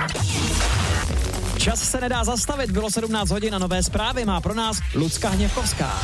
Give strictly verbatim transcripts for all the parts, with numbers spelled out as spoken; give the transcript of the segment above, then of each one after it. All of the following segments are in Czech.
Čas se nedá zastavit, bylo sedmnáct hodin a nové zprávy má pro nás Lucka Hněvkovská.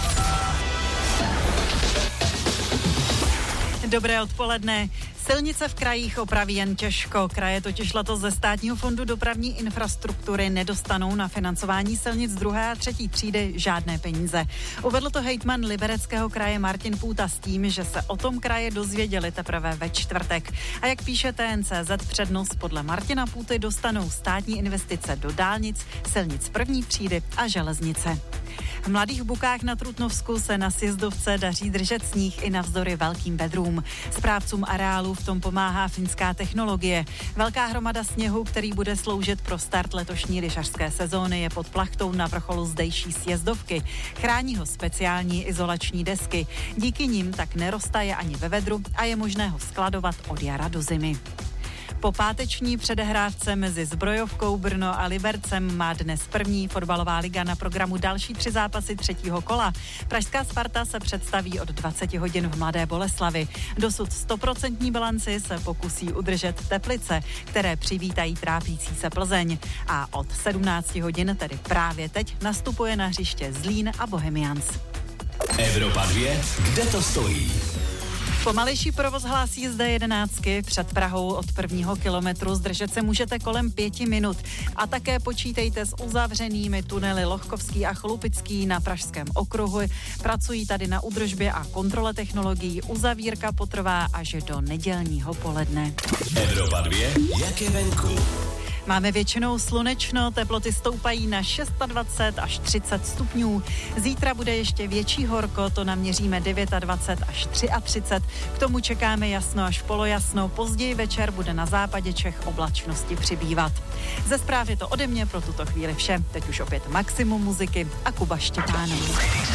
Dobré odpoledne. Silnice v krajích opraví jen těžko. Kraje totiž letos ze Státního fondu dopravní infrastruktury nedostanou na financování silnic druhé a třetí třídy žádné peníze. Uvedl to hejtman Libereckého kraje Martin Půta s tím, že se o tom kraje dozvěděli teprve ve čtvrtek. A jak píše T N C Z Přednost, podle Martina Půty dostanou státní investice do dálnic, silnic první třídy a železnice. V Mladých Bukách na Trutnovsku se na sjezdovce daří držet sníh i navzdory velkým vedrům. Správcům areálu v tom pomáhá finská technologie. Velká hromada sněhu, který bude sloužit pro start letošní lyžařské sezóny, je pod plachtou na vrcholu zdejší sjezdovky. Chrání ho speciální izolační desky. Díky nim tak neroztaje ani ve vedru a je možné ho skladovat od jara do zimy. Po páteční předehrávce mezi Zbrojovkou Brno a Libercem má dnes první fotbalová liga na programu další tři zápasy třetího kola. Pražská Sparta se představí od dvacet hodin v Mladé Boleslavi. Dosud stoprocentní bilanci se pokusí udržet Teplice, které přivítají trápící se Plzeň. A od sedmnáct hodin, tedy právě teď, nastupuje na hřiště Zlín a Bohemians. Evropa dvě, kde to stojí? Pomalejší provoz hlásí zde jedenáctky. Před Prahou od prvního kilometru zdržet se můžete kolem pěti minut. A také počítejte s uzavřenými tunely Lochkovský a Chlupický na Pražském okruhu. Pracují tady na údržbě a kontrole technologií. Uzavírka potrvá až do nedělního poledne. Evropa dvě, jak je venku? Máme většinou slunečno, teploty stoupají na dvacet šest až třicet stupňů. Zítra bude ještě větší horko, to naměříme dvacet devět až třicet tři. K tomu čekáme jasno až polojasno, později večer bude na západě Čech oblačnosti přibývat. Ze zpráv je to ode mě pro tuto chvíli vše. Teď už opět maximum muziky a Kuba Štěpánek.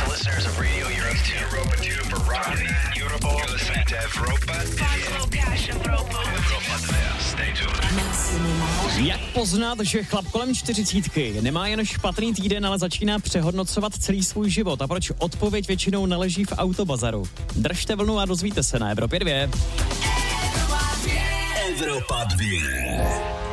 Jak poznat, že chlap kolem čtyřicítky nemá jen špatný týden, ale začíná přehodnocovat celý svůj život? A proč odpověď většinou neleží v autobazaru? Držte vlnu a dozvíte se na Evropě dvě. Evropa dvě.